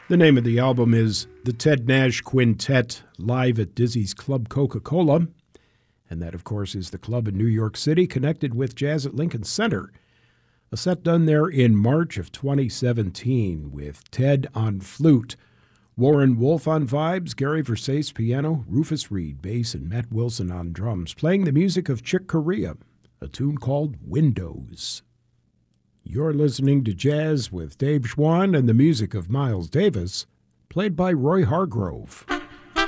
The name of the album is The Ted Nash Quintet, live at Dizzy's Club Coca-Cola. And that, of course, is the club in New York City connected with Jazz at Lincoln Center. A set done there in March of 2017 with Ted on flute, Warren Wolf on vibes, Gary Versace piano, Rufus Reed bass, and Matt Wilson on drums, playing the music of Chick Corea, a tune called Windows. You're listening to Jazz with Dave Schwann and the music of Miles Davis, played by Roy Hargrove.